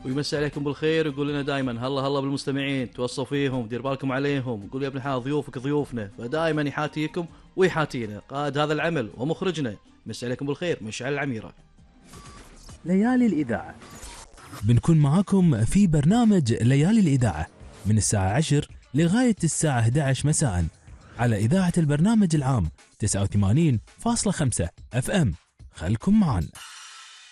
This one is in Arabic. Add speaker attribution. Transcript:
Speaker 1: ويمسي عليكم بالخير ويقول لنا دائما هلا هلا بالمستمعين، توصوا فيهم، دير بالكم عليهم، يقول يا ابن الحلال ضيوفك ضيوفنا، فدائما يحاتيكم ويحاتينا. قائد هذا العمل ومخرجنا مسي عليكم بالخير مشعل العميرة.
Speaker 2: ليالي الإذاعة
Speaker 3: بنكون معاكم في برنامج ليالي الإذاعة من الساعة 10 لغاية الساعة 11 مساء على إذاعة البرنامج العام 89.5 FM. خلكم معنا.